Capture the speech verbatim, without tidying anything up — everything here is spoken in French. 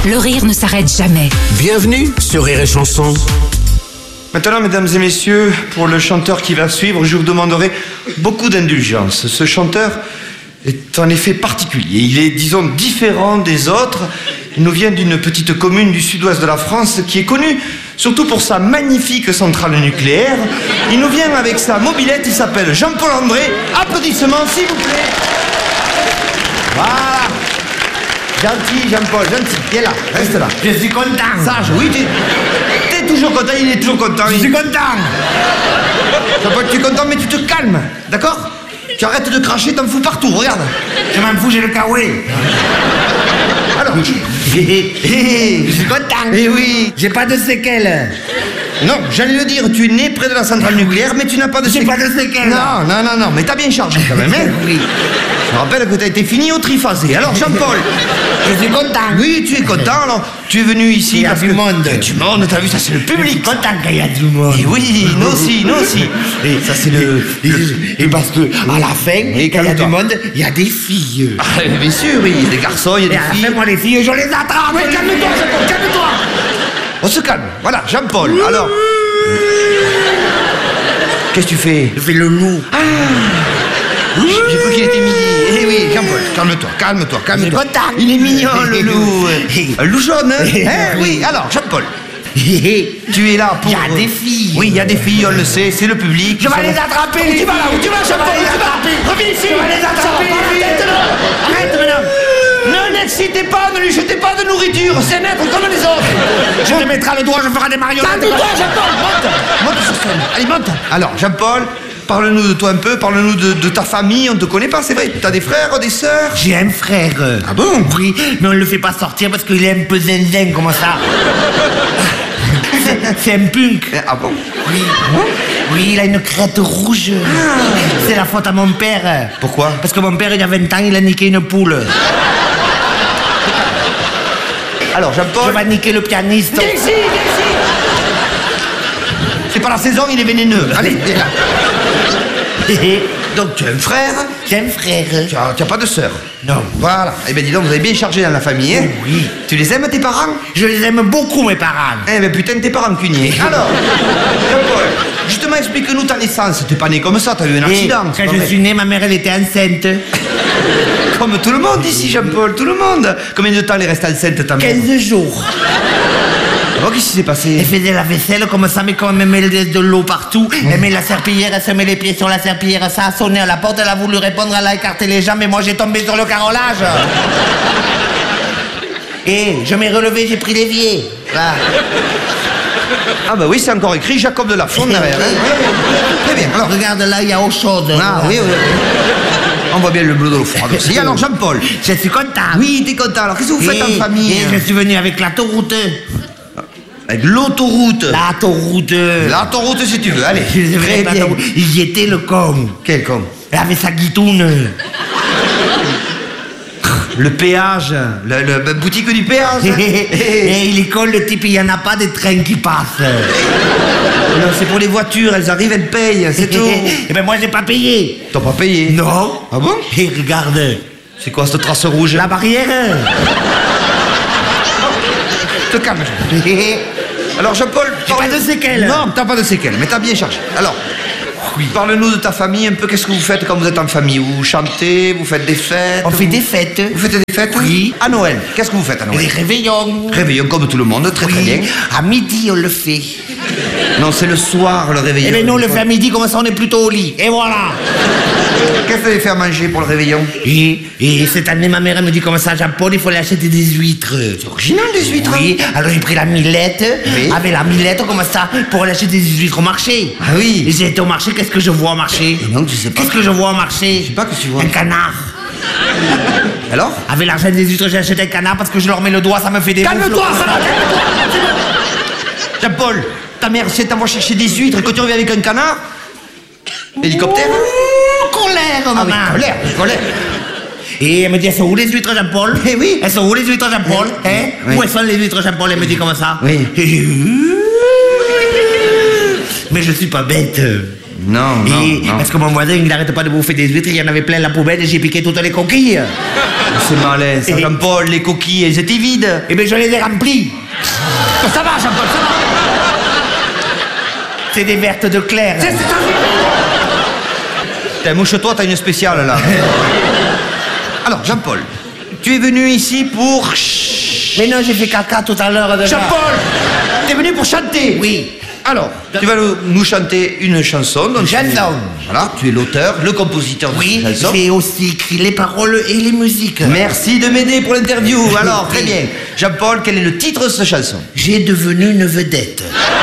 Le rire ne s'arrête jamais. Bienvenue sur Rire et Chanson. Maintenant, mesdames et messieurs, pour le chanteur qui va suivre, je vous demanderai beaucoup d'indulgence. Ce chanteur est en effet particulier. Il est, disons, différent des autres. Il nous vient d'une petite commune du sud-ouest de la France qui est connue surtout pour sa magnifique centrale nucléaire. Il nous vient avec sa mobilette, il s'appelle Jean-Paul André. Applaudissements, s'il vous plaît. Voilà. Gentil, Jean-Paul, gentil. Viens là, reste là. Je suis content. Sage, oui, t'es, t'es toujours content, il est toujours content. Je il... suis content. Jean-Paul, tu es content, mais tu te calmes, d'accord? Tu arrêtes de cracher, t'en fous partout, regarde. Je m'en fous, j'ai le kawaii. Alors, hé, hé, hé. Je suis content. Eh oui. J'ai pas de séquelles. Non, j'allais le dire, tu es né près de la centrale nucléaire, mais tu n'as pas de J'ai séquelles. pas de séquelles. Non, non, non, non, mais t'as bien chargé quand même, hein? Oui. Je me rappelle que t'as été fini au triphasé. Alors, Jean-Paul. Je suis content. Oui, tu es content, alors tu es venu ici. Il y a parce du que- monde. Il y a du monde, t'as vu, ça c'est le Je suis public. content qu'il y a du monde. Et oui, nous aussi, nous aussi. Et ça c'est le... Et, le- et parce que à la fin, Et quand il y a du calme-toi. monde, il y a des filles. Ah, bien sûr, oui, il y a des garçons, il y a Et des à la filles. fin, moi, les filles, je les attrape. Mais calme-toi, Jean-Paul, calme-toi. On se calme. Voilà, Jean-Paul. Alors. Qu'est-ce que tu fais? Je fais le loup. J'ai cru qu'il était midi. Eh oui, Jean-Paul, calme-toi, calme-toi, calme-toi. Je suis content. Il est mignon, le loup. Un loup jaune, hein? Hein, oui, alors, Jean-Paul. Tu es là pour... Il y a des filles. Oui, il y a des filles, on le sait, c'est le public. Je vais les attraper. Où tu vas là? Où tu vas, Jean-Paul? Je vais les Où tu vas? attraper. Reviens ici. Je vais les attraper. Ça va pas la tête, là. Arrête, madame. Ne l'excitez pas, ne lui jetez pas de nourriture. C'est un être comme les autres. Je te mettrai le doigt, je ferai des marionnettes. Calme-toi, Jean-Paul, monte. Monte sur scène. Allez, monte. Alors, Jean-Paul, parle-nous de toi un peu, parle-nous de, de ta famille. On ne te connaît pas, c'est vrai. T'as des frères, des sœurs? J'ai un frère. Ah bon? Oui, mais on le fait pas sortir parce qu'il est un peu zinzin, comme ça. C'est- C'est un punk. Ah bon? Oui. Oui, il a une crête rouge. C'est la faute à mon père. Pourquoi? Parce que mon père, il y a vingt ans, il a niqué une poule. Alors, Je Jean-Paul... vais niquer le pianiste. Viens ici, viens ici. C'est pas la saison, il est vénéneux. Allez, viens là. Donc, tu as un frère, J'ai un frère. tu as, tu as pas de sœur. Non. Voilà. Eh bien, dis donc, vous avez bien chargé dans la famille, hein? Oui. Tu les aimes, tes parents? Je les aime beaucoup, mes parents. Eh ben putain, t'es pas rancunier. Alors, Jean-Paul, justement, explique-nous ta naissance. T'es pas né comme ça, t'as eu un Et accident. c'est quand pas je vrai. suis né, ma mère, elle était enceinte. Comme tout le monde ici, Jean-Paul, tout le monde. Combien de temps elle est restée enceinte, ta mère? quinze jours. Oh, qu'est-ce qui s'est Elle passé? faisait la vaisselle comme ça, mais comme elle met de l'eau partout, elle met la serpillière, elle se met les pieds sur la serpillière, ça a sonné à la porte, elle a voulu répondre, elle a écarté les jambes, et moi j'ai tombé sur le carrelage. Et je m'ai relevé, j'ai pris l'évier. Là. Ah bah oui, c'est encore écrit Jacob de la Fonde derrière. Hein? Très bien, alors. Regarde là, il y a eau chaude. Ah oui, oui, oui. On voit bien le bleu de l'eau froide aussi. Alors, Jean-Paul. Je suis content. Oui, t'es content. Alors, qu'est-ce que vous faites Et- en famille? Et je suis venu avec l'autoroute. Avec l'autoroute. L'autoroute. L'autoroute, si tu veux. Allez. C'est vrai, Très bien. l'autoroute. Il était le con. Quel con? Elle avait sa guitoune. Le péage. Le, le- la boutique du péage. Et il est con, le type, il n'y en a pas de train qui passe. Non, c'est pour les voitures, elles arrivent, elles payent, c'est tout. Et ben moi, j'ai pas payé. T'as pas payé? Non. Ah bon? Et regarde, C'est quoi cette trace rouge? la barrière. Te calme. Alors, Jean-Paul... J'ai parle- pas de séquelles. Non, t'as pas de séquelles, mais t'as bien chargé. Alors, oui. Parle-nous de ta famille un peu. Qu'est-ce que vous faites quand vous êtes en famille? Vous chantez, vous faites des fêtes? On fait vous- des fêtes. Vous faites des fêtes? Oui. À Noël, qu'est-ce que vous faites à Noël? Les réveillons. Réveillon comme tout le monde, très très Oui. bien. À midi, on le fait. Non, c'est le soir le réveillon. Eh ben nous, on le fait à midi, comme ça, on est plutôt au lit. Et voilà. Qu'est-ce que vous avez fait à manger pour le réveillon? Et, et cette année, ma mère, elle me dit comme ça, Jean-Paul, il faut aller acheter des huîtres. C'est original, des huîtres. Oui, alors j'ai pris la millette, Oui. avec la millette comme ça, pour aller acheter des huîtres au marché. Ah oui. Et j'ai été au marché, qu'est-ce que je vois au marché? Non, tu sais pas. Qu'est-ce que je vois au marché? Je sais pas que tu vois. Un canard. Alors? Avec l'argent des huîtres, j'ai acheté un canard parce que je leur mets le doigt, ça me fait des... Calme-toi, moufles. ça va, calme-toi. Jean-Paul, ta mère, si elle t'envoie chercher des huîtres et que tu reviens avec un canard? Hélicoptère? Ouh, colère, Ah oui, maman. colère, colère. Et elle me dit, elles sont où les huîtres, Jean-Paul? Eh oui. Elles sont où les huîtres, Jean-Paul? Oui. Hein? Oui. Où elles sont les huîtres, Jean-Paul? Elle me dit comme ça. Oui. Mais je suis pas bête. Non, non, Et non. parce que mon voisin, il n'arrête pas de bouffer des huîtres, il y en avait plein la poubelle et j'ai piqué toutes les coquilles. C'est malin, ça. Et- Jean-Paul, les coquilles, elles étaient vides. Eh bien, je les ai remplies. Ça va, Jean-Paul, ça va. C'est des vertes de Claire. C'est c'est un... Putain, mouche-toi, t'as une spéciale, là. Alors, Jean-Paul, tu es venu ici pour... Mais non, j'ai fait caca tout à l'heure déjà. Jean-Paul, t'es venu pour chanter. Oui. Alors, tu vas nous- nous chanter une chanson. Donc tu- Chanson. Voilà, tu es l'auteur, le compositeur de Oui, cette chanson. j'ai aussi écrit les paroles et les musiques. Merci de m'aider pour l'interview. Alors, très bien. Jean-Paul, quel est le titre de cette chanson? J'ai devenu une vedette.